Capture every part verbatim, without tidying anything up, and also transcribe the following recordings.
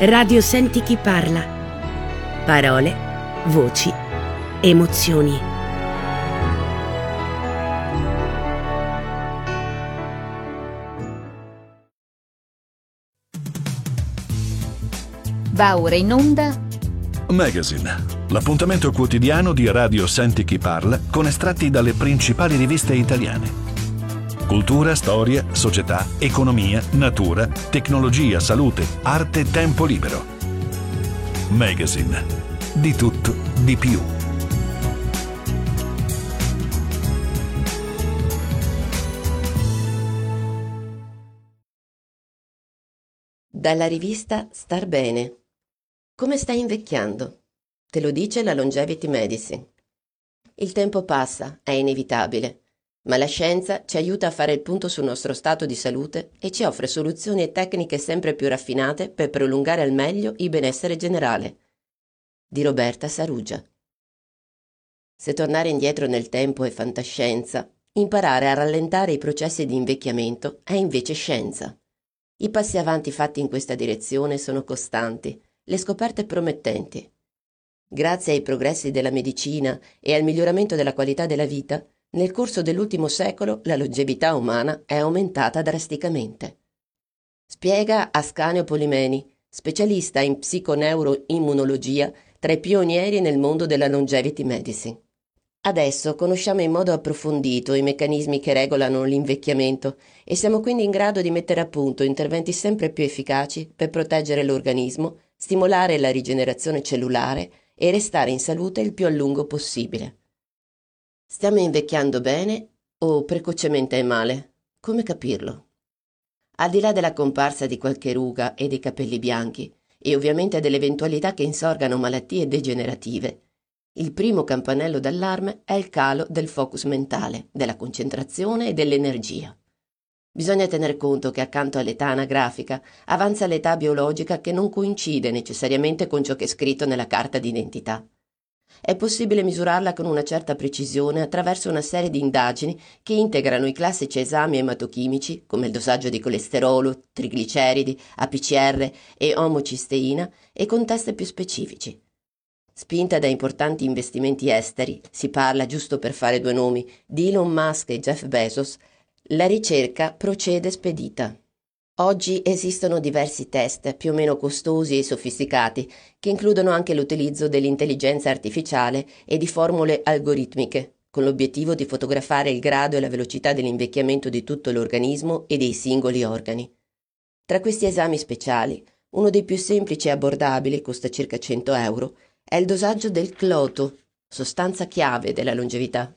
Radio Senti chi parla. Parole, voci, emozioni. Va ora in onda Magazine, l'appuntamento quotidiano di Radio Senti chi parla con estratti dalle principali riviste italiane. Cultura, storia, società, economia, natura, tecnologia, salute, arte, tempo libero. Magazine. Di tutto, di più. Dalla rivista Star Bene. Come stai invecchiando? Te lo dice la Longevity Medicine. Il tempo passa, è inevitabile, ma la scienza ci aiuta a fare il punto sul nostro stato di salute e ci offre soluzioni e tecniche sempre più raffinate per prolungare al meglio il benessere generale. Di Roberta Sarugia. Se tornare indietro nel tempo è fantascienza, imparare a rallentare i processi di invecchiamento è invece scienza. I passi avanti fatti in questa direzione sono costanti, le scoperte promettenti. Grazie ai progressi della medicina e al miglioramento della qualità della vita, nel corso dell'ultimo secolo la longevità umana è aumentata drasticamente. Spiega Ascanio Polimeni, specialista in psiconeuroimmunologia, tra i pionieri nel mondo della longevity medicine. Adesso conosciamo in modo approfondito i meccanismi che regolano l'invecchiamento e siamo quindi in grado di mettere a punto interventi sempre più efficaci per proteggere l'organismo, stimolare la rigenerazione cellulare e restare in salute il più a lungo possibile. Stiamo invecchiando bene o precocemente e male? Come capirlo? Al di là della comparsa di qualche ruga e dei capelli bianchi, e ovviamente dell'eventualità che insorgano malattie degenerative, il primo campanello d'allarme è il calo del focus mentale, della concentrazione e dell'energia. Bisogna tener conto che accanto all'età anagrafica avanza l'età biologica che non coincide necessariamente con ciò che è scritto nella carta d'identità. È possibile misurarla con una certa precisione attraverso una serie di indagini che integrano i classici esami ematochimici, come il dosaggio di colesterolo, trigliceridi, A P C R e omocisteina, e con test più specifici. Spinta da importanti investimenti esteri, si parla, giusto per fare due nomi, di Elon Musk e Jeff Bezos, la ricerca procede spedita. Oggi esistono diversi test più o meno costosi e sofisticati che includono anche l'utilizzo dell'intelligenza artificiale e di formule algoritmiche, con l'obiettivo di fotografare il grado e la velocità dell'invecchiamento di tutto l'organismo e dei singoli organi. Tra questi esami speciali, uno dei più semplici e abbordabili, costa circa cento euro, è il dosaggio del cloto, sostanza chiave della longevità.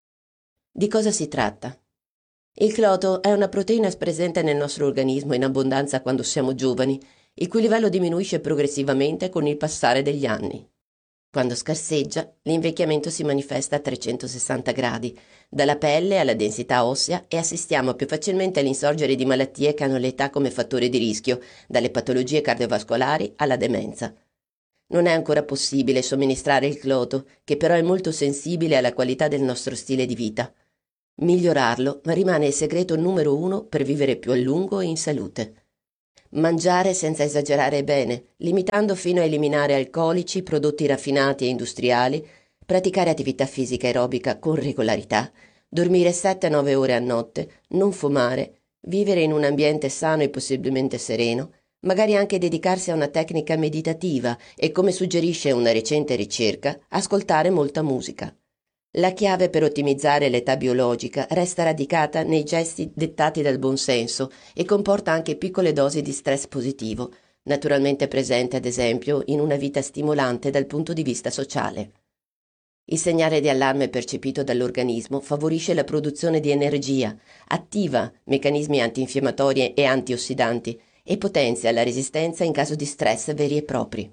Di cosa si tratta? Il cloto è una proteina presente nel nostro organismo in abbondanza quando siamo giovani, il cui livello diminuisce progressivamente con il passare degli anni. Quando scarseggia, l'invecchiamento si manifesta a trecentosessanta gradi, dalla pelle alla densità ossea, e assistiamo più facilmente all'insorgere di malattie che hanno l'età come fattore di rischio, dalle patologie cardiovascolari alla demenza. Non è ancora possibile somministrare il cloto, che però è molto sensibile alla qualità del nostro stile di vita. Migliorarlo rimane il segreto numero uno per vivere più a lungo e in salute. Mangiare senza esagerare bene, limitando fino a eliminare alcolici, prodotti raffinati e industriali, praticare attività fisica aerobica con regolarità, dormire sette nove ore a notte, non fumare, vivere in un ambiente sano e possibilmente sereno, magari anche dedicarsi a una tecnica meditativa e, come suggerisce una recente ricerca, ascoltare molta musica. La chiave per ottimizzare l'età biologica resta radicata nei gesti dettati dal buonsenso e comporta anche piccole dosi di stress positivo, naturalmente presente ad esempio in una vita stimolante dal punto di vista sociale. Il segnale di allarme percepito dall'organismo favorisce la produzione di energia, attiva meccanismi antinfiammatori e antiossidanti e potenzia la resistenza in caso di stress veri e propri.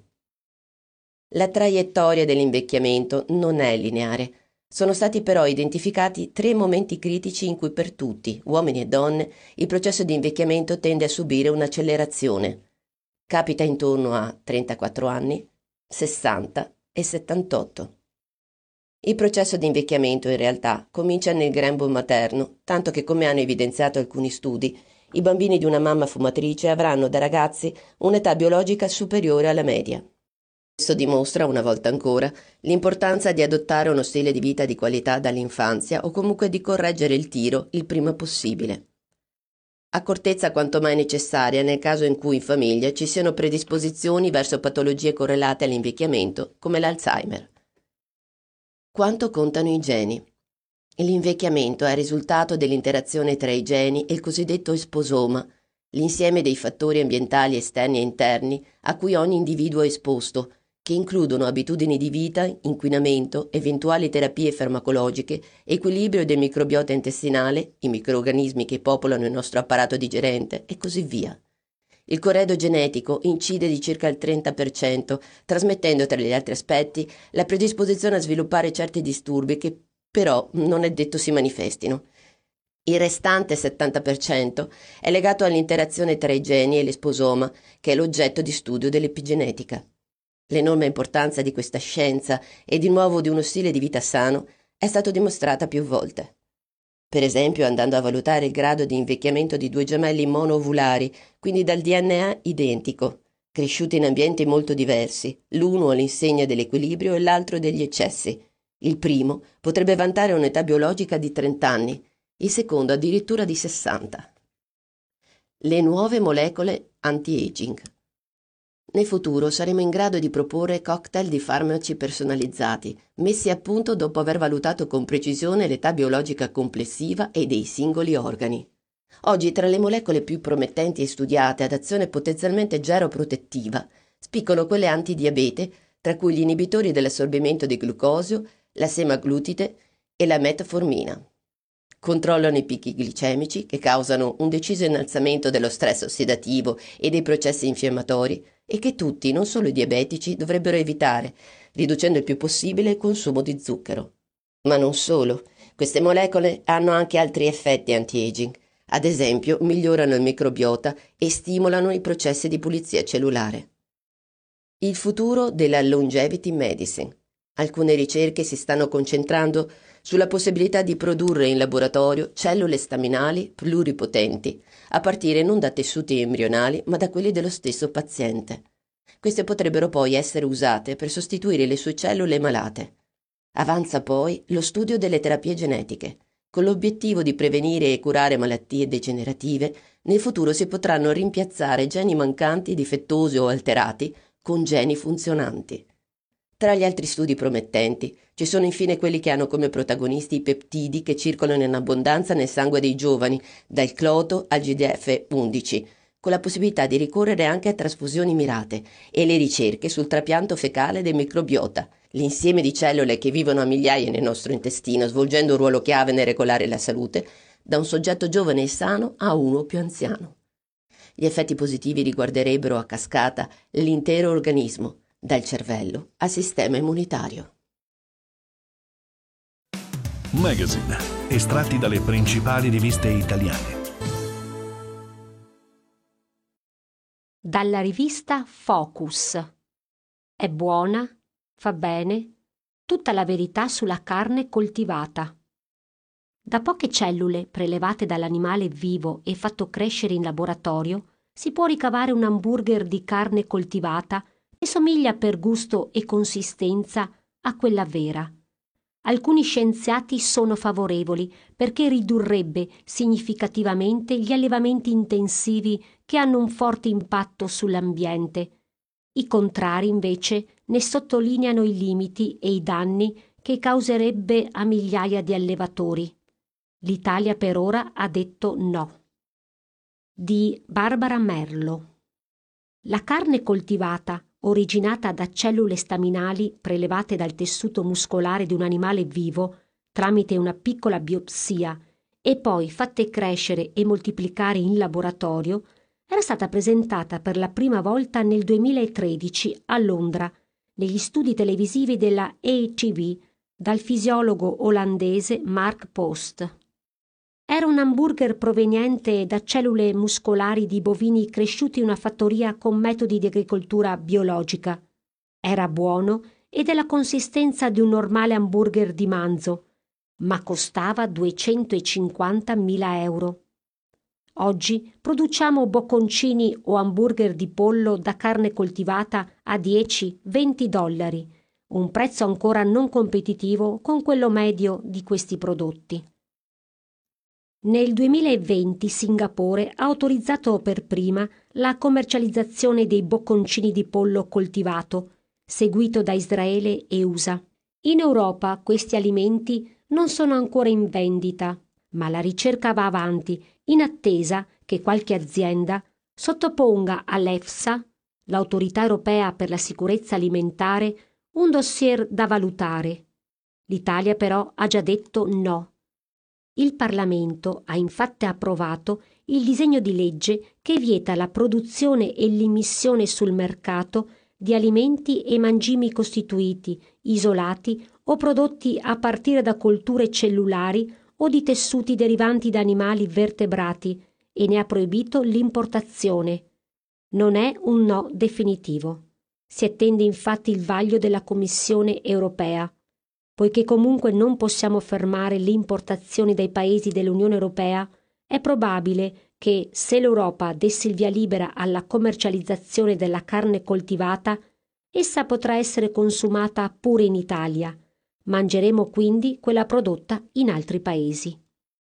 La traiettoria dell'invecchiamento non è lineare. Sono stati però identificati tre momenti critici in cui per tutti, uomini e donne, il processo di invecchiamento tende a subire un'accelerazione. Capita intorno a trentaquattro anni, sessanta e settantotto. Il processo di invecchiamento in realtà comincia nel grembo materno, tanto che, come hanno evidenziato alcuni studi, I bambini di una mamma fumatrice avranno da ragazzi un'età biologica superiore alla media. Questo dimostra, una volta ancora, l'importanza di adottare uno stile di vita di qualità dall'infanzia o comunque di correggere il tiro il prima possibile. Accortezza quanto mai necessaria nel caso in cui in famiglia ci siano predisposizioni verso patologie correlate all'invecchiamento, come l'Alzheimer. Quanto contano i geni? L'invecchiamento è il risultato dell'interazione tra i geni e il cosiddetto esposoma, l'insieme dei fattori ambientali esterni e interni a cui ogni individuo è esposto, che includono abitudini di vita, inquinamento, eventuali terapie farmacologiche, equilibrio del microbiota intestinale, i microrganismi che popolano il nostro apparato digerente e così via. Il corredo genetico incide di circa il trenta per cento, trasmettendo tra gli altri aspetti la predisposizione a sviluppare certi disturbi che però non è detto si manifestino. Il restante settanta per cento è legato all'interazione tra i geni e l'esposoma, che è l'oggetto di studio dell'epigenetica. L'enorme importanza di questa scienza e di nuovo di uno stile di vita sano è stata dimostrata più volte. Per esempio andando a valutare il grado di invecchiamento di due gemelli monoovulari, quindi dal D N A identico, cresciuti in ambienti molto diversi, l'uno all'insegna dell'equilibrio e l'altro degli eccessi. Il primo potrebbe vantare un'età biologica di trenta anni, il secondo addirittura di sessanta. Le nuove molecole anti-aging. Nel futuro saremo in grado di proporre cocktail di farmaci personalizzati, messi a punto dopo aver valutato con precisione l'età biologica complessiva e dei singoli organi. Oggi tra le molecole più promettenti e studiate ad azione potenzialmente geroprotettiva spiccano quelle antidiabete, tra cui gli inibitori dell'assorbimento di glucosio, la semaglutide e la metformina. Controllano i picchi glicemici che causano un deciso innalzamento dello stress ossidativo e dei processi infiammatori e che tutti, non solo i diabetici, dovrebbero evitare, riducendo il più possibile il consumo di zucchero. Ma non solo, queste molecole hanno anche altri effetti anti-aging. Ad esempio, migliorano il microbiota e stimolano i processi di pulizia cellulare. Il futuro della longevity medicine. Alcune ricerche si stanno concentrando sulla possibilità di produrre in laboratorio cellule staminali pluripotenti, a partire non da tessuti embrionali ma da quelli dello stesso paziente. Queste potrebbero poi essere usate per sostituire le sue cellule malate. Avanza poi lo studio delle terapie genetiche. Con l'obiettivo di prevenire e curare malattie degenerative, nel futuro si potranno rimpiazzare geni mancanti, difettosi o alterati con geni funzionanti. Tra gli altri studi promettenti ci sono infine quelli che hanno come protagonisti i peptidi che circolano in abbondanza nel sangue dei giovani, dal cloto al G D F undici, con la possibilità di ricorrere anche a trasfusioni mirate, e le ricerche sul trapianto fecale del microbiota, l'insieme di cellule che vivono a migliaia nel nostro intestino, svolgendo un ruolo chiave nel regolare la salute, da un soggetto giovane e sano a uno più anziano. Gli effetti positivi riguarderebbero a cascata l'intero organismo, dal cervello al sistema immunitario. Magazine, estratti dalle principali riviste italiane. Dalla rivista Focus. È buona, fa bene, tutta la verità sulla carne coltivata. Da poche cellule prelevate dall'animale vivo e fatto crescere in laboratorio, si può ricavare un hamburger di carne coltivata che somiglia per gusto e consistenza a quella vera. Alcuni scienziati sono favorevoli perché ridurrebbe significativamente gli allevamenti intensivi che hanno un forte impatto sull'ambiente. I contrari, invece, ne sottolineano i limiti e i danni che causerebbe a migliaia di allevatori. L'Italia per ora ha detto no. Di Barbara Merlo. La carne coltivata, originata da cellule staminali prelevate dal tessuto muscolare di un animale vivo tramite una piccola biopsia e poi fatte crescere e moltiplicare in laboratorio, era stata presentata per la prima volta nel duemilatredici a Londra, negli studi televisivi della A T V, dal fisiologo olandese Mark Post. Era un hamburger proveniente da cellule muscolari di bovini cresciuti in una fattoria con metodi di agricoltura biologica. Era buono e della consistenza di un normale hamburger di manzo, ma costava duecentocinquantamila euro. Oggi produciamo bocconcini o hamburger di pollo da carne coltivata a dieci venti dollari, un prezzo ancora non competitivo con quello medio di questi prodotti. Nel duemilaventi Singapore ha autorizzato per prima la commercializzazione dei bocconcini di pollo coltivato, seguito da Israele e U S A. In Europa questi alimenti non sono ancora in vendita, ma la ricerca va avanti in attesa che qualche azienda sottoponga all'EFSA, l'Autorità Europea per la Sicurezza Alimentare, un dossier da valutare. L'Italia però ha già detto no. Il Parlamento ha infatti approvato il disegno di legge che vieta la produzione e l'immissione sul mercato di alimenti e mangimi costituiti, isolati o prodotti a partire da colture cellulari o di tessuti derivanti da animali vertebrati e ne ha proibito l'importazione. Non è un no definitivo. Si attende infatti il vaglio della Commissione europea. Poiché comunque non possiamo fermare le importazioni dai paesi dell'Unione Europea, è probabile che se l'Europa desse il via libera alla commercializzazione della carne coltivata, essa potrà essere consumata pure in Italia. Mangeremo quindi quella prodotta in altri paesi.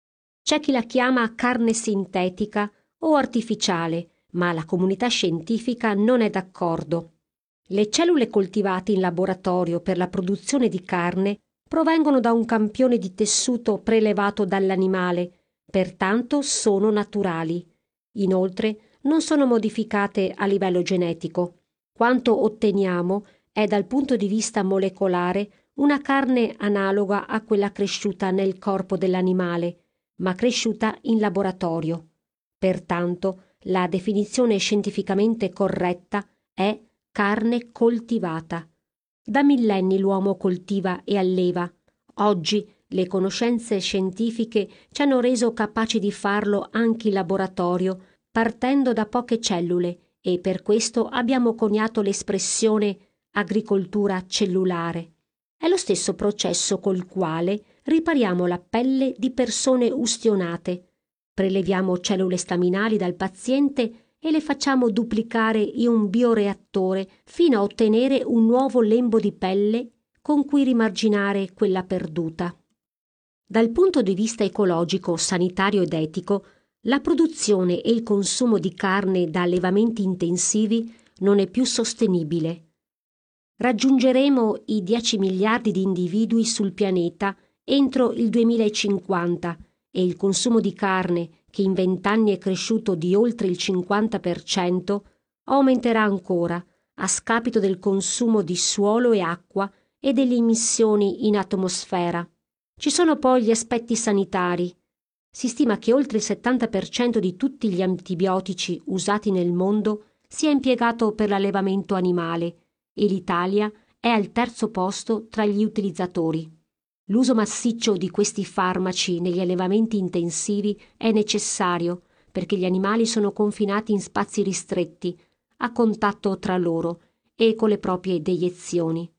C'è chi la chiama carne sintetica o artificiale, ma la comunità scientifica non è d'accordo. Le cellule coltivate in laboratorio per la produzione di carne provengono da un campione di tessuto prelevato dall'animale, pertanto sono naturali. Inoltre non sono modificate a livello genetico. Quanto otteniamo è dal punto di vista molecolare una carne analoga a quella cresciuta nel corpo dell'animale, ma cresciuta in laboratorio. Pertanto la definizione scientificamente corretta è carne coltivata. Da millenni l'uomo coltiva e alleva. Oggi le conoscenze scientifiche ci hanno reso capaci di farlo anche in laboratorio, partendo da poche cellule, e per questo abbiamo coniato l'espressione agricoltura cellulare. È lo stesso processo col quale ripariamo la pelle di persone ustionate. Preleviamo cellule staminali dal paziente e le facciamo duplicare in un bioreattore fino a ottenere un nuovo lembo di pelle con cui rimarginare quella perduta. Dal punto di vista ecologico, sanitario ed etico, la produzione e il consumo di carne da allevamenti intensivi non è più sostenibile. Raggiungeremo i dieci miliardi di individui sul pianeta entro il duemilacinquanta e il consumo di carne, che in vent'anni è cresciuto di oltre il cinquanta per cento, aumenterà ancora a scapito del consumo di suolo e acqua e delle emissioni in atmosfera. Ci sono poi gli aspetti sanitari. Si stima che oltre il settanta per cento di tutti gli antibiotici usati nel mondo sia impiegato per l'allevamento animale e l'Italia è al terzo posto tra gli utilizzatori. L'uso massiccio di questi farmaci negli allevamenti intensivi è necessario perché gli animali sono confinati in spazi ristretti, a contatto tra loro e con le proprie deiezioni.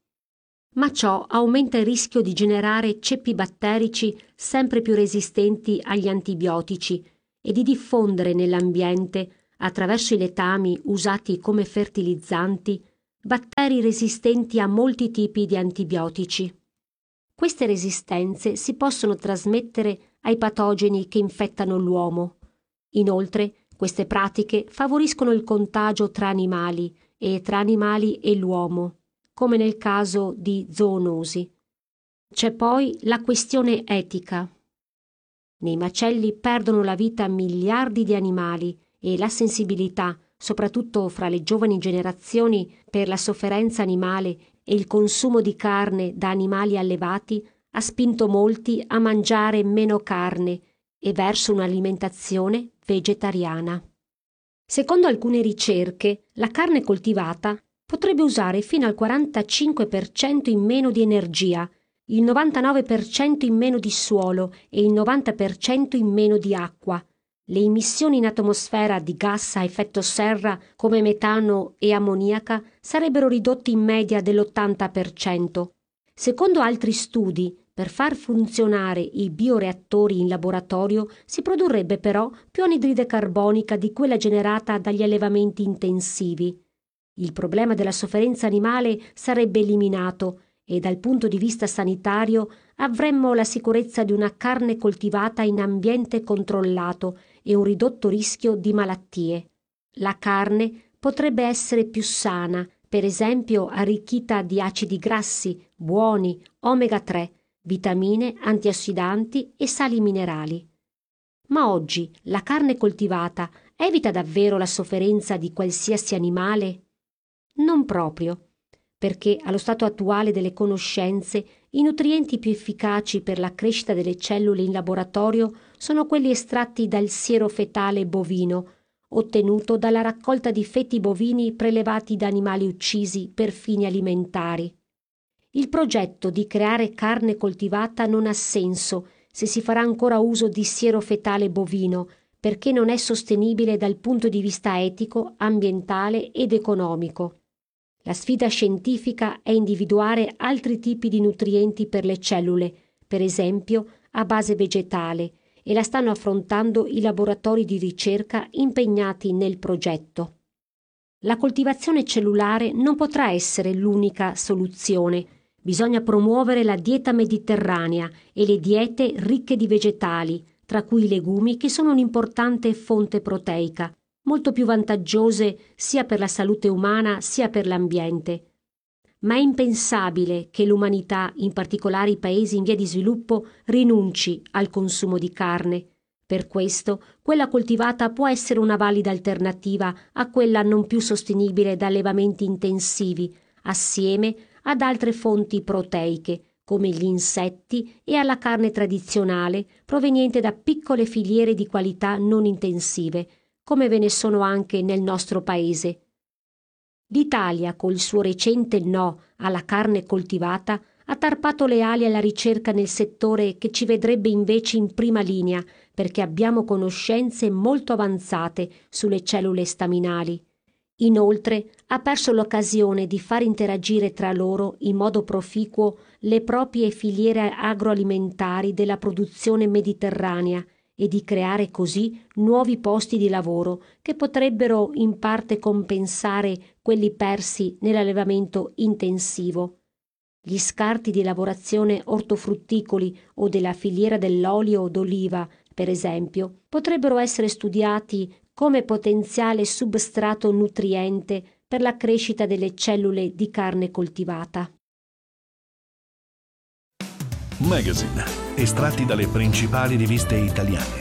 Ma ciò aumenta il rischio di generare ceppi batterici sempre più resistenti agli antibiotici e di diffondere nell'ambiente, attraverso i letami usati come fertilizzanti, batteri resistenti a molti tipi di antibiotici. Queste resistenze si possono trasmettere ai patogeni che infettano l'uomo. Inoltre, queste pratiche favoriscono il contagio tra animali e tra animali e l'uomo, come nel caso di zoonosi. C'è poi la questione etica. Nei macelli perdono la vita miliardi di animali e la sensibilità, soprattutto fra le giovani generazioni, per la sofferenza animale e il consumo di carne da animali allevati ha spinto molti a mangiare meno carne e verso un'alimentazione vegetariana. Secondo alcune ricerche, la carne coltivata potrebbe usare fino al quarantacinque per cento in meno di energia, il novantanove per cento in meno di suolo e il novanta per cento in meno di acqua. Le emissioni in atmosfera di gas a effetto serra come metano e ammoniaca sarebbero ridotte in media dell'ottanta per cento. Secondo altri studi, Per far funzionare i bioreattori in laboratorio si produrrebbe però più anidride carbonica di quella generata dagli allevamenti intensivi. Il problema della sofferenza animale sarebbe eliminato e dal punto di vista sanitario avremmo la sicurezza di una carne coltivata in ambiente controllato e un ridotto rischio di malattie. La carne potrebbe essere più sana, per esempio arricchita di acidi grassi, buoni, omega tre, vitamine, antiossidanti e sali minerali. Ma oggi la carne coltivata evita davvero la sofferenza di qualsiasi animale? Non proprio, perché allo stato attuale delle conoscenze i nutrienti più efficaci per la crescita delle cellule in laboratorio sono quelli estratti dal siero fetale bovino, ottenuto dalla raccolta di feti bovini prelevati da animali uccisi per fini alimentari. Il progetto di creare carne coltivata non ha senso se si farà ancora uso di siero fetale bovino, perché non è sostenibile dal punto di vista etico, ambientale ed economico. La sfida scientifica è individuare altri tipi di nutrienti per le cellule, per esempio a base vegetale, e la stanno affrontando i laboratori di ricerca impegnati nel progetto. La coltivazione cellulare non potrà essere l'unica soluzione. Bisogna promuovere la dieta mediterranea e le diete ricche di vegetali, tra cui i legumi, che sono un'importante fonte proteica, molto più vantaggiose sia per la salute umana sia per l'ambiente. Ma è impensabile che l'umanità, in particolare i paesi in via di sviluppo, rinunci al consumo di carne. Per questo, quella coltivata può essere una valida alternativa a quella non più sostenibile da allevamenti intensivi, assieme ad altre fonti proteiche, come gli insetti, e alla carne tradizionale proveniente da piccole filiere di qualità non intensive, come ve ne sono anche nel nostro paese. L'Italia, col suo recente no alla carne coltivata, ha tarpato le ali alla ricerca nel settore che ci vedrebbe invece in prima linea, perché abbiamo conoscenze molto avanzate sulle cellule staminali. Inoltre, ha perso l'occasione di far interagire tra loro in modo proficuo le proprie filiere agroalimentari della produzione mediterranea e di creare così nuovi posti di lavoro che potrebbero in parte compensare quelli persi nell'allevamento intensivo. Gli scarti di lavorazione ortofrutticoli o della filiera dell'olio d'oliva, per esempio, potrebbero essere studiati come potenziale substrato nutriente per la crescita delle cellule di carne coltivata. Magazine, estratti dalle principali riviste italiane.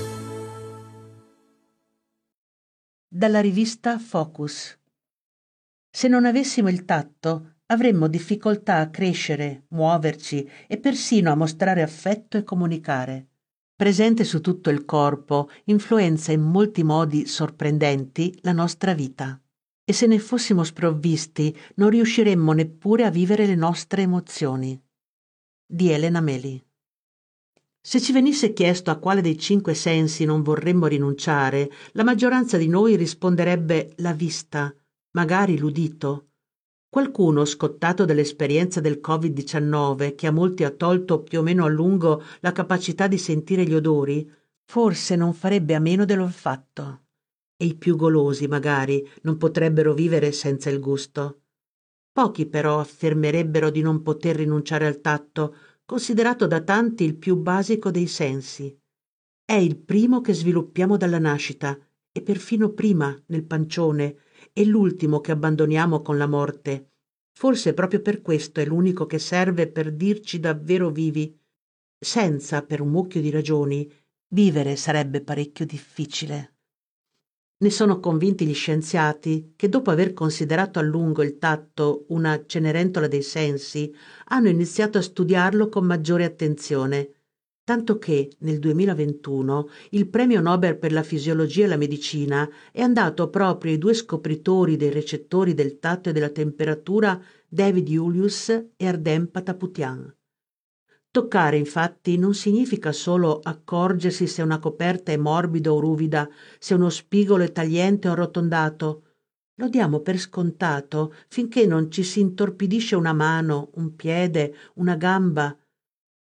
Dalla rivista Focus. Se non avessimo il tatto, avremmo difficoltà a crescere, muoverci e persino a mostrare affetto e comunicare. Presente su tutto il corpo, influenza in molti modi sorprendenti la nostra vita. E se ne fossimo sprovvisti, non riusciremmo neppure a vivere le nostre emozioni. Di Elena Meli. Se ci venisse chiesto a quale dei cinque sensi non vorremmo rinunciare, la maggioranza di noi risponderebbe la vista, magari l'udito. Qualcuno, scottato dall'esperienza del covid diciannove, che a molti ha tolto più o meno a lungo la capacità di sentire gli odori, forse non farebbe a meno dell'olfatto. E i più golosi, magari, non potrebbero vivere senza il gusto. Pochi però affermerebbero di non poter rinunciare al tatto, considerato da tanti il più basico dei sensi. È il primo che sviluppiamo dalla nascita, e perfino prima nel pancione, e l'ultimo che abbandoniamo con la morte. Forse proprio per questo è l'unico che serve per dirci davvero vivi. Senza, per un mucchio di ragioni, vivere sarebbe parecchio difficile. Ne sono convinti gli scienziati che, dopo aver considerato a lungo il tatto una cenerentola dei sensi, hanno iniziato a studiarlo con maggiore attenzione, tanto che nel duemilaventuno il premio Nobel per la fisiologia e la medicina è andato proprio ai due scopritori dei recettori del tatto e della temperatura, David Julius e Ardem Pataputian. Toccare, infatti, non significa solo accorgersi se una coperta è morbida o ruvida, se uno spigolo è tagliente o arrotondato. Lo diamo per scontato finché non ci si intorpidisce una mano, un piede, una gamba.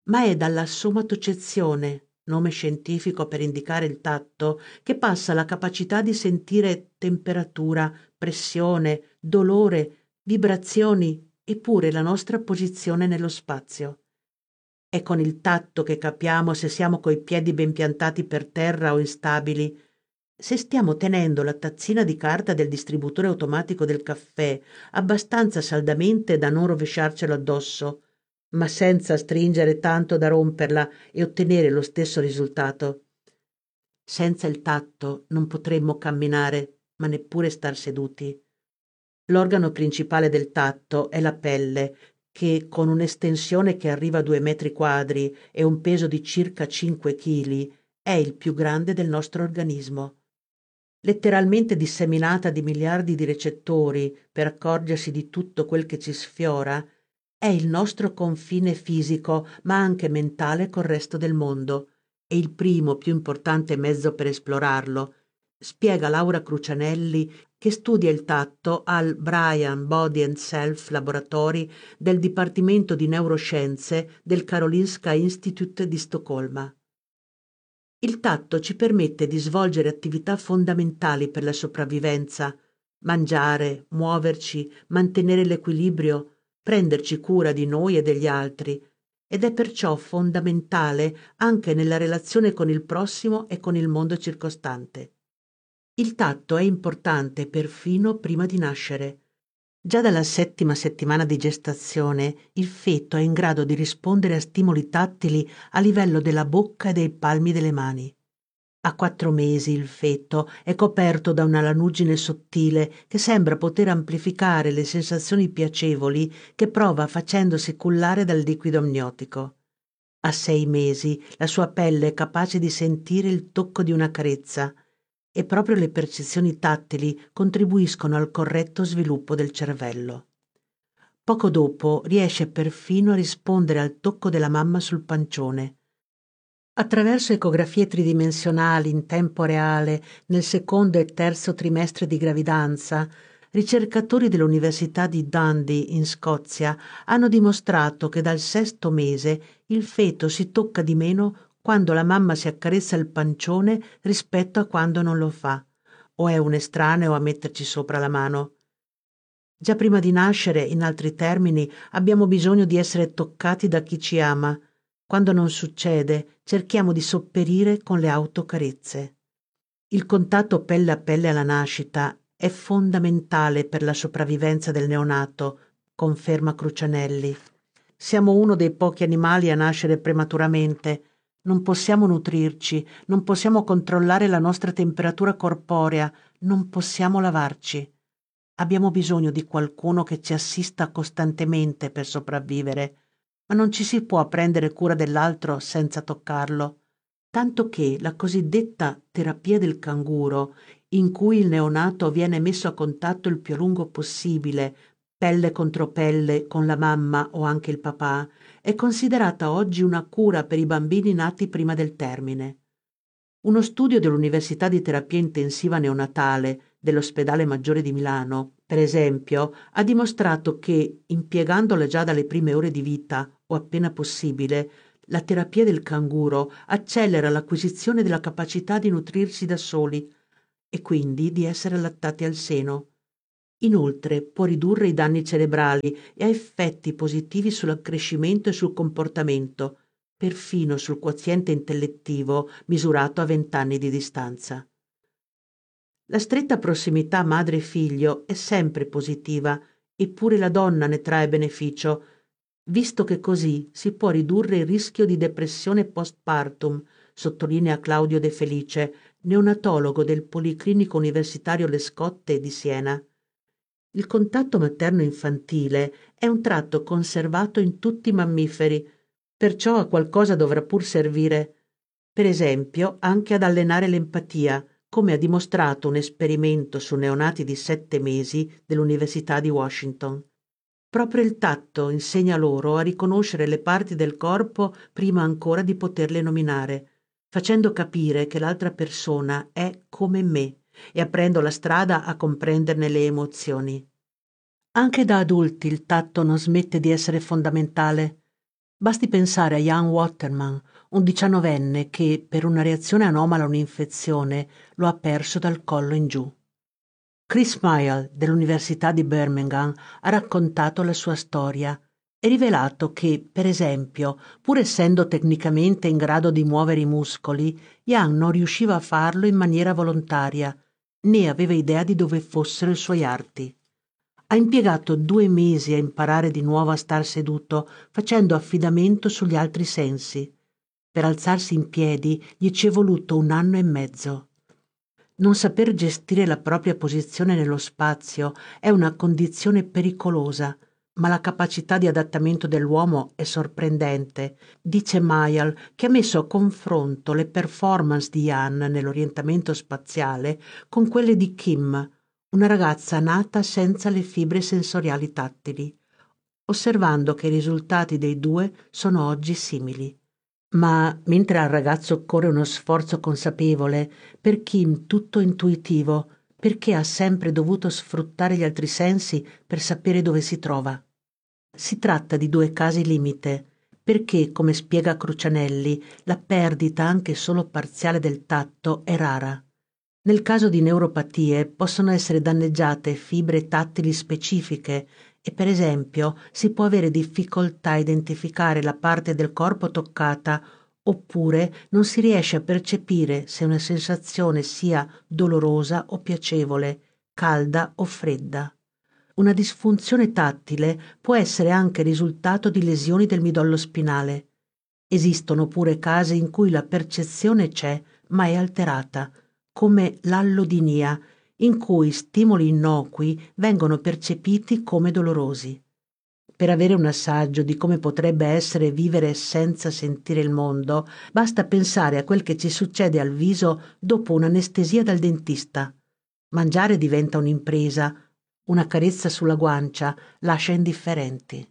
ma è dalla somatocezione, nome scientifico per indicare il tatto, che passa la capacità di sentire temperatura, pressione, dolore, vibrazioni e pure la nostra posizione nello spazio. È con il tatto che capiamo se siamo coi piedi ben piantati per terra o instabili, se stiamo tenendo la tazzina di carta del distributore automatico del caffè abbastanza saldamente da non rovesciarcelo addosso, ma senza stringere tanto da romperla e ottenere lo stesso risultato. Senza il tatto non potremmo camminare, ma neppure star seduti. L'organo principale del tatto è la pelle, che con un'estensione che arriva a due metri quadri e un peso di circa cinque chili è il più grande del nostro organismo. Letteralmente disseminata di miliardi di recettori per accorgersi di tutto quel che ci sfiora, è il nostro confine fisico, ma anche mentale col resto del mondo, e il primo più importante mezzo per esplorarlo, spiega Laura Crucianelli, che studia il tatto al Brian Body and Self Laboratory del Dipartimento di Neuroscienze del Karolinska Institute di Stoccolma. Il tatto ci permette di svolgere attività fondamentali per la sopravvivenza: mangiare, muoverci, mantenere l'equilibrio, prenderci cura di noi e degli altri, ed è perciò fondamentale anche nella relazione con il prossimo e con il mondo circostante. Il tatto è importante perfino prima di nascere. Già dalla settima settimana di gestazione il feto è in grado di rispondere a stimoli tattili a livello della bocca e dei palmi delle mani. A quattro mesi il feto è coperto da una lanugine sottile che sembra poter amplificare le sensazioni piacevoli che prova facendosi cullare dal liquido amniotico. A sei mesi la sua pelle è capace di sentire il tocco di una carezza, e proprio le percezioni tattili contribuiscono al corretto sviluppo del cervello. Poco dopo riesce perfino a rispondere al tocco della mamma sul pancione. Attraverso ecografie tridimensionali in tempo reale nel secondo e terzo trimestre di gravidanza, ricercatori dell'Università di Dundee in Scozia hanno dimostrato che dal sesto mese il feto si tocca di meno quando la mamma si accarezza il pancione rispetto a quando non lo fa, o è un estraneo a metterci sopra la mano. Già prima di nascere, in altri termini, abbiamo bisogno di essere toccati da chi ci ama. Quando non succede, cerchiamo di sopperire con le autocarezze. Il contatto pelle a pelle alla nascita è fondamentale per la sopravvivenza del neonato, conferma Crucianelli. Siamo uno dei pochi animali a nascere prematuramente. Non possiamo nutrirci, non possiamo controllare la nostra temperatura corporea, non possiamo lavarci. Abbiamo bisogno di qualcuno che ci assista costantemente per sopravvivere, ma non ci si può prendere cura dell'altro senza toccarlo, tanto che la cosiddetta terapia del canguro, in cui il neonato viene messo a contatto il più a lungo possibile, pelle contro pelle, con la mamma o anche il papà, è considerata oggi una cura per i bambini nati prima del termine. Uno studio dell'Università di Terapia Intensiva Neonatale dell'Ospedale Maggiore di Milano, per esempio, ha dimostrato che, impiegandola già dalle prime ore di vita o appena possibile, la terapia del canguro accelera l'acquisizione della capacità di nutrirsi da soli e quindi di essere allattati al seno. Inoltre può ridurre i danni cerebrali e ha effetti positivi sull'accrescimento e sul comportamento, perfino sul quoziente intellettivo misurato a vent'anni di distanza. La stretta prossimità madre-figlio è sempre positiva, eppure la donna ne trae beneficio, visto che così si può ridurre il rischio di depressione postpartum, sottolinea Claudio De Felice, neonatologo del Policlinico Universitario Le Scotte di Siena. Il contatto materno-infantile è un tratto conservato in tutti i mammiferi, perciò a qualcosa dovrà pur servire, per esempio anche ad allenare l'empatia, come ha dimostrato un esperimento su neonati di sette mesi dell'Università di Washington. Proprio il tatto insegna loro a riconoscere le parti del corpo prima ancora di poterle nominare, facendo capire che l'altra persona è come me e aprendo la strada a comprenderne le emozioni. Anche da adulti il tatto non smette di essere fondamentale. Basti pensare a Jan Waterman, un diciannovenne che per una reazione anomala a un'infezione lo ha perso dal collo in giù. Chris Mayall dell'Università di Birmingham ha raccontato la sua storia e rivelato che, per esempio, pur essendo tecnicamente in grado di muovere i muscoli, Jan non riusciva a farlo in maniera volontaria, né aveva idea di dove fossero i suoi arti. Ha impiegato due mesi a imparare di nuovo a star seduto, facendo affidamento sugli altri sensi. Per alzarsi in piedi gli ci è voluto un anno e mezzo. Non saper gestire la propria posizione nello spazio è una condizione pericolosa, ma la capacità di adattamento dell'uomo è sorprendente, dice Mayall, che ha messo a confronto le performance di Jan nell'orientamento spaziale con quelle di Kim, una ragazza nata senza le fibre sensoriali tattili, osservando che i risultati dei due sono oggi simili. Ma mentre al ragazzo occorre uno sforzo consapevole, per Kim tutto intuitivo, perché ha sempre dovuto sfruttare gli altri sensi per sapere dove si trova. Si tratta di due casi limite, perché, come spiega Crucianelli, la perdita anche solo parziale del tatto è rara. Nel caso di neuropatie possono essere danneggiate fibre tattili specifiche e, per esempio, si può avere difficoltà a identificare la parte del corpo toccata oppure non si riesce a percepire se una sensazione sia dolorosa o piacevole, calda o fredda. Una disfunzione tattile può essere anche risultato di lesioni del midollo spinale. Esistono pure casi in cui la percezione c'è, ma è alterata, come l'allodinia, in cui stimoli innocui vengono percepiti come dolorosi. Per avere un assaggio di come potrebbe essere vivere senza sentire il mondo, basta pensare a quel che ci succede al viso dopo un'anestesia dal dentista. Mangiare diventa un'impresa, una carezza sulla guancia lascia indifferenti.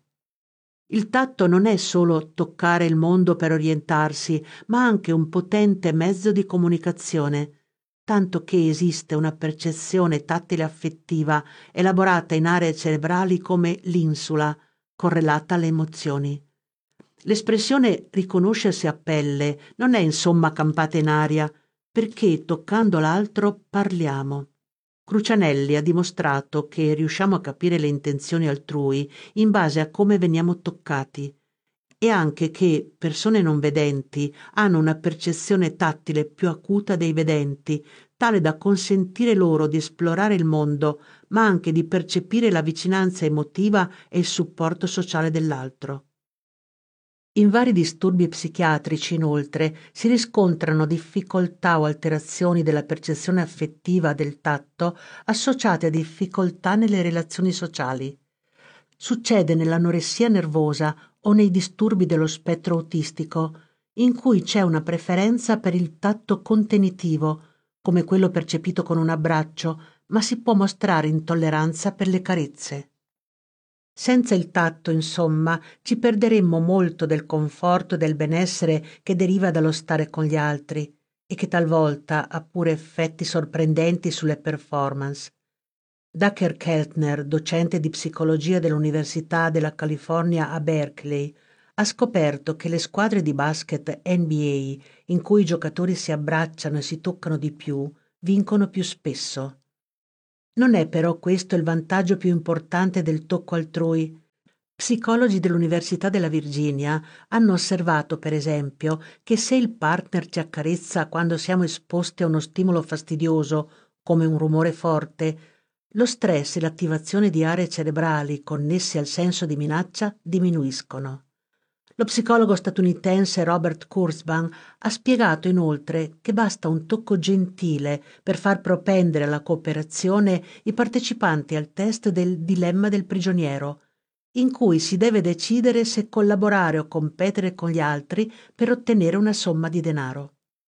Il tatto non è solo toccare il mondo per orientarsi, ma anche un potente mezzo di comunicazione, tanto che esiste una percezione tattile affettiva elaborata in aree cerebrali come l'insula, correlata alle emozioni. L'espressione riconoscersi a pelle non è insomma campata in aria, perché toccando l'altro parliamo. Crucianelli ha dimostrato che riusciamo a capire le intenzioni altrui in base a come veniamo toccati e anche che persone non vedenti hanno una percezione tattile più acuta dei vedenti, tale da consentire loro di esplorare il mondo, ma anche di percepire la vicinanza emotiva e il supporto sociale dell'altro. In vari disturbi psichiatrici, inoltre, si riscontrano difficoltà o alterazioni della percezione affettiva del tatto associate a difficoltà nelle relazioni sociali. Succede nell'anoressia nervosa o nei disturbi dello spettro autistico, in cui c'è una preferenza per il tatto contenitivo, come quello percepito con un abbraccio, ma si può mostrare intolleranza per le carezze. Senza il tatto, insomma, ci perderemmo molto del conforto e del benessere che deriva dallo stare con gli altri e che talvolta ha pure effetti sorprendenti sulle performance. Dacher Keltner, docente di psicologia dell'Università della California a Berkeley, ha scoperto che le squadre di basket N B A, in cui i giocatori si abbracciano e si toccano di più, vincono più spesso. Non è però questo il vantaggio più importante del tocco altrui. Psicologi dell'Università della Virginia hanno osservato, per esempio, che se il partner ci accarezza quando siamo esposti a uno stimolo fastidioso, come un rumore forte, lo stress e l'attivazione di aree cerebrali connesse al senso di minaccia diminuiscono. Lo psicologo statunitense Robert Kurzban ha spiegato inoltre che basta un tocco gentile per far propendere alla cooperazione i partecipanti al test del dilemma del prigioniero, in cui si deve decidere se collaborare o competere con gli altri per ottenere una somma di denaro.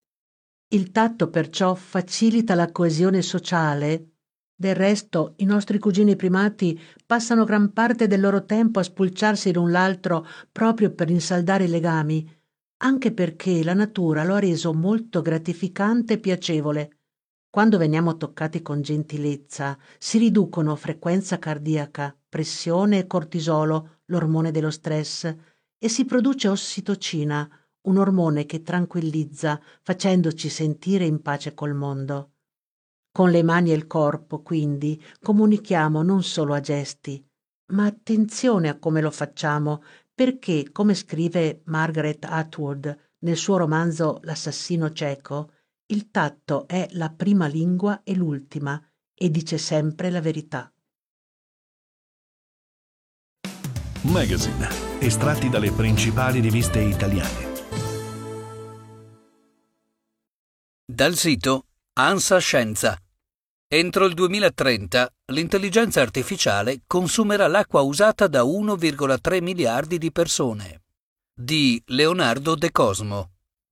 Il tatto perciò facilita la coesione sociale. Del resto, i nostri cugini primati passano gran parte del loro tempo a spulciarsi l'un l'altro proprio per rinsaldare i legami, anche perché la natura lo ha reso molto gratificante e piacevole. Quando veniamo toccati con gentilezza, si riducono frequenza cardiaca, pressione e cortisolo, l'ormone dello stress, e si produce ossitocina, un ormone che tranquillizza, facendoci sentire in pace col mondo. Con le mani e il corpo, quindi, comunichiamo non solo a gesti, ma attenzione a come lo facciamo, perché, come scrive Margaret Atwood nel suo romanzo L'assassino cieco, il tatto è la prima lingua e l'ultima, e dice sempre la verità. Magazine, estratti dalle principali riviste italiane. Dal sito ANSA Scienza. Entro il duemilatrenta l'intelligenza artificiale consumerà l'acqua usata da uno virgola tre miliardi di persone. Di Leonardo De Cosmo.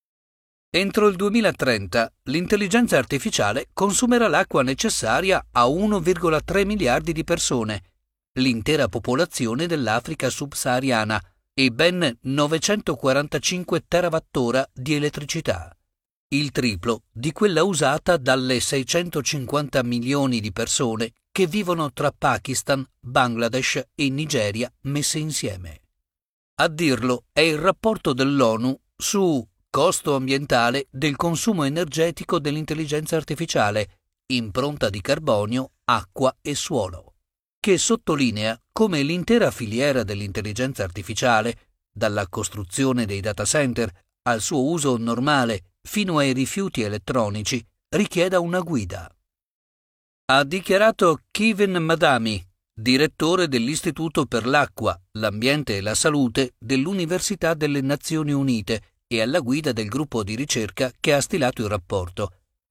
Entro il duemilatrenta l'intelligenza artificiale consumerà l'acqua necessaria a uno virgola tre miliardi di persone, l'intera popolazione dell'Africa subsahariana e ben novecentoquarantacinque terawattora di elettricità, il triplo di quella usata dalle seicentocinquanta milioni di persone che vivono tra Pakistan, Bangladesh e Nigeria messe insieme. A dirlo è il rapporto dell'ONU su costo ambientale del consumo energetico dell'intelligenza artificiale, impronta di carbonio, acqua e suolo, che sottolinea come l'intera filiera dell'intelligenza artificiale, dalla costruzione dei data center al suo uso normale fino ai rifiuti elettronici, richieda una guida. Ha dichiarato Kevin Madami, direttore dell'Istituto per l'acqua, l'ambiente e la salute dell'Università delle Nazioni Unite e alla guida del gruppo di ricerca che ha stilato il rapporto.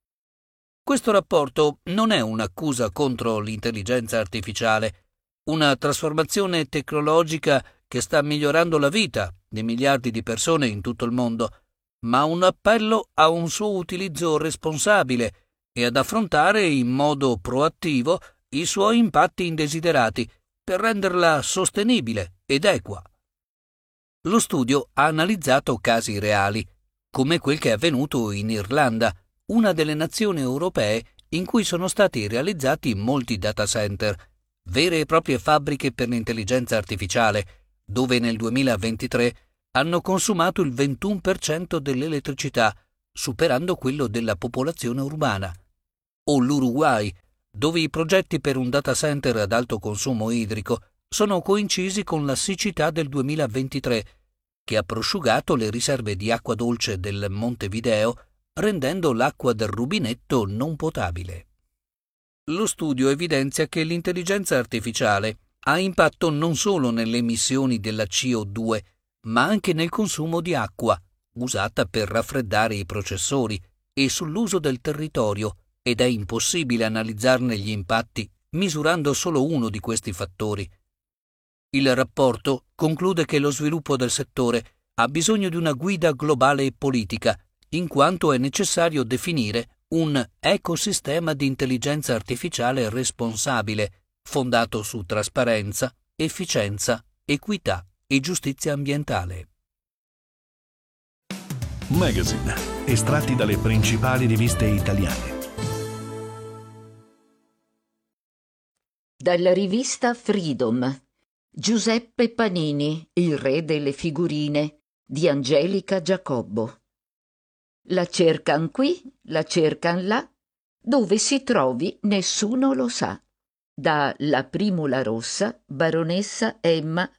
Questo rapporto non è un'accusa contro l'intelligenza artificiale, una trasformazione tecnologica che sta migliorando la vita di miliardi di persone in tutto il mondo, ma un appello a un suo utilizzo responsabile e ad affrontare in modo proattivo i suoi impatti indesiderati per renderla sostenibile ed equa. Lo studio ha analizzato casi reali, come quel che è avvenuto in Irlanda, una delle nazioni europee in cui sono stati realizzati molti data center, vere e proprie fabbriche per l'intelligenza artificiale, dove nel duemilaventitré hanno consumato il ventuno per cento dell'elettricità, superando quello della popolazione urbana. O l'Uruguay, dove i progetti per un data center ad alto consumo idrico sono coincisi con la siccità del duemilaventitré, che ha prosciugato le riserve di acqua dolce del Montevideo, rendendo l'acqua del rubinetto non potabile. Lo studio evidenzia che l'intelligenza artificiale ha impatto non solo nelle emissioni della C O due, ma anche nel consumo di acqua, usata per raffreddare i processori, e sull'uso del territorio, ed è impossibile analizzarne gli impatti misurando solo uno di questi fattori. Il rapporto conclude che lo sviluppo del settore ha bisogno di una guida globale e politica, in quanto è necessario definire un ecosistema di intelligenza artificiale responsabile, fondato su trasparenza, efficienza, equità e giustizia ambientale. Magazine, estratti dalle principali riviste italiane. Dalla rivista Freedom. Giuseppe Panini, il re delle figurine, di Angelica Giacobbo. La cercan qui, la cercan là, dove si trovi nessuno lo sa. Da La Primula Rossa, baronessa Emma